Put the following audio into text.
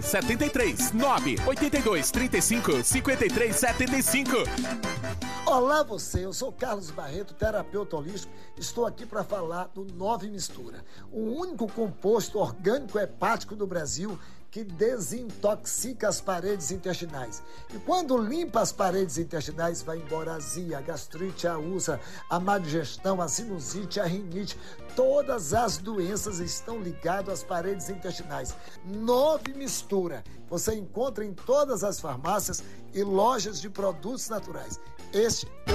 73 982 35 53 75. Olá você, eu sou Carlos Barreto, terapeuta holístico. Estou aqui para falar do Nove Mistura, o único composto orgânico hepático do Brasil que desintoxica as paredes intestinais. E quando limpa as paredes intestinais, vai embora a azia, a gastrite, a úlcera, a má digestão, a sinusite, a rinite. Todas as doenças estão ligadas às paredes intestinais. Nove Mistura. Você encontra em todas as farmácias e lojas de produtos naturais. Este